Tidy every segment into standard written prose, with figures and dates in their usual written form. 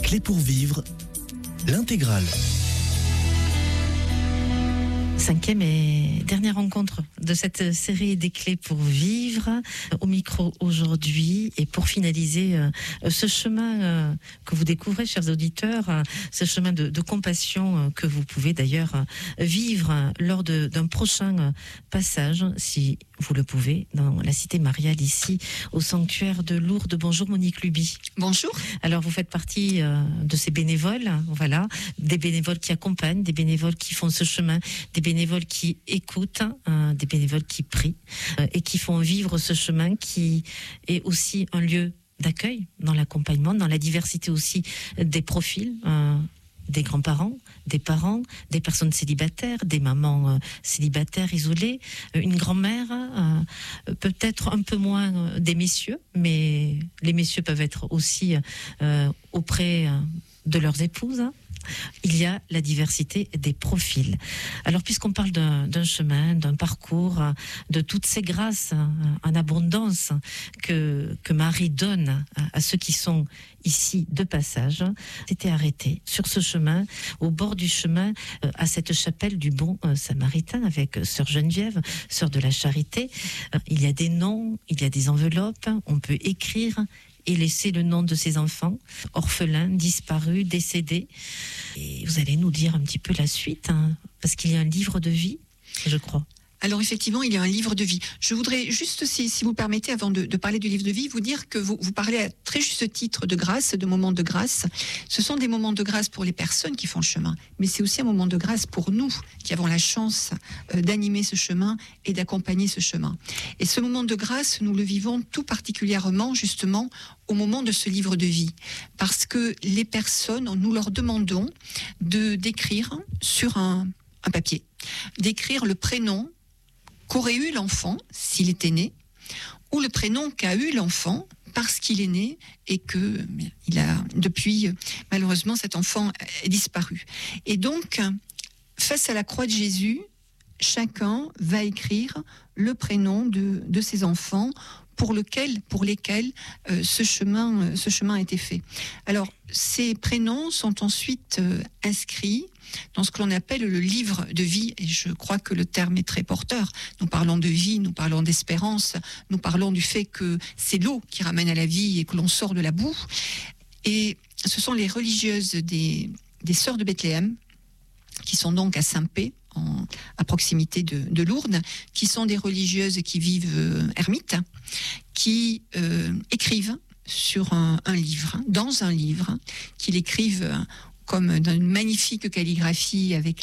clés pour vivre, l'intégrale. 5e et dernière rencontre de cette série des clés pour vivre au micro aujourd'hui, et pour finaliser ce chemin que vous découvrez, chers auditeurs, ce chemin de compassion que vous pouvez d'ailleurs vivre lors d'un prochain passage, si vous le pouvez, dans la cité mariale ici au sanctuaire de Lourdes. Bonjour Monique Luby. Bonjour. Alors vous faites partie de ces bénévoles, voilà, des bénévoles qui accompagnent, des bénévoles qui font ce chemin, des bénévoles qui écoutent, des bénévoles qui prient et qui font vivre ce chemin qui est aussi un lieu d'accueil dans l'accompagnement, dans la diversité aussi des profils, des grands-parents, des parents, des personnes célibataires, des mamans célibataires isolées, une grand-mère, peut-être un peu moins des messieurs, mais les messieurs peuvent être aussi auprès de leurs épouses. Il y a la diversité des profils. Alors, puisqu'on parle d'un chemin, d'un parcours, de toutes ces grâces en abondance que Marie donne à ceux qui sont ici de passage, c'était arrêté sur ce chemin, au bord du chemin, à cette chapelle du Bon Samaritain, avec sœur Geneviève, sœur de la Charité. Il y a des noms, il y a des enveloppes, on peut écrire et laisser le nom de ses enfants, orphelins, disparus, décédés. Et vous allez nous dire un petit peu la suite, parce qu'il y a un livre de vie, je crois. Alors effectivement, il y a un livre de vie. Je voudrais juste, si vous permettez, avant de parler du livre de vie, vous dire que vous parlez à très juste titre de grâce, de moments de grâce. Ce sont des moments de grâce pour les personnes qui font le chemin, mais c'est aussi un moment de grâce pour nous qui avons la chance d'animer ce chemin et d'accompagner ce chemin. Et ce moment de grâce, nous le vivons tout particulièrement justement au moment de ce livre de vie, parce que les personnes, nous leur demandons d'écrire sur un papier, d'écrire le prénom qu'aurait eu l'enfant s'il était né, ou le prénom qu'a eu l'enfant parce qu'il est né et que il a depuis, malheureusement, cet enfant est disparu. Et donc, face à la croix de Jésus, chacun va écrire le prénom de ses enfants pour lesquels ce chemin a été fait. Alors, ces prénoms sont ensuite inscrits dans ce que l'on appelle le livre de vie, et je crois que le terme est très porteur. Nous parlons de vie, nous parlons d'espérance, nous parlons du fait que c'est l'eau qui ramène à la vie et que l'on sort de la boue. Et ce sont les religieuses des Sœurs de Bethléem, qui sont donc à Saint-Pé, à proximité de Lourdes, qui sont des religieuses qui vivent ermites, qui écrivent sur un livre, dans un livre, qu'ils écrivent comme d'une magnifique calligraphie avec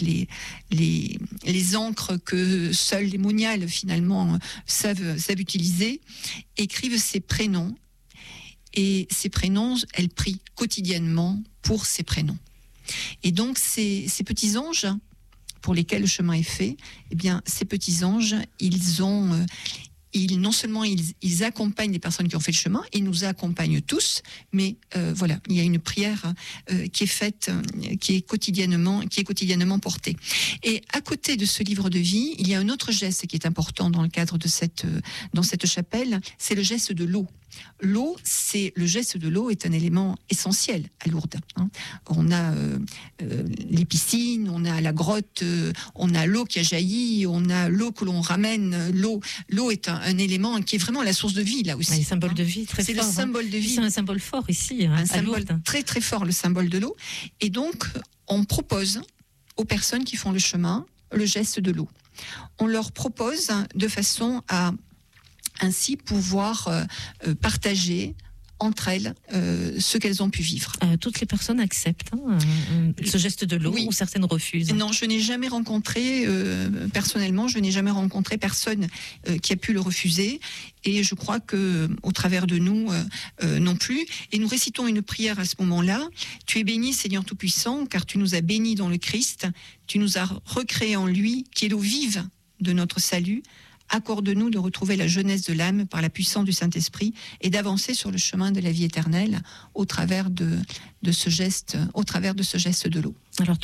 les encres que seuls les moniales finalement savent utiliser, écrivent ces prénoms. Et ces prénoms, elles prient quotidiennement pour ces prénoms. Et donc ces petits anges pour lesquels le chemin est fait, eh bien ces petits anges, non seulement ils accompagnent les personnes qui ont fait le chemin, ils nous accompagnent tous, mais voilà, il y a une prière qui est faite, qui est quotidiennement portée. Et à côté de ce livre de vie, il y a un autre geste qui est important dans le cadre de dans cette chapelle, c'est le geste de l'eau. Le geste de l'eau est un élément essentiel à Lourdes. On a les piscines, on a la grotte, on a l'eau qui a jailli, on a l'eau que l'on ramène. L'eau est un élément qui est vraiment la source de vie là aussi. Le symbole de vie très fort. C'est le symbole de vie. C'est un symbole fort ici. Un symbole très très fort, le symbole de l'eau. Et donc, on propose aux personnes qui font le chemin le geste de l'eau. On leur propose de façon à ainsi pouvoir partager entre elles ce qu'elles ont pu vivre. Toutes les personnes acceptent ce geste de l'eau, oui, ou certaines refusent? Non, je n'ai jamais rencontré, personnellement, personne qui a pu le refuser, et je crois que au travers de nous non plus. Et nous récitons une prière à ce moment-là. Tu es béni, Seigneur Tout-Puissant, car tu nous as bénis dans le Christ, tu nous as recréés en lui, qui est l'eau vive de notre salut. Accorde-nous de retrouver la jeunesse de l'âme par la puissance du Saint-Esprit et d'avancer sur le chemin de la vie éternelle au travers de ce geste de l'eau. Alors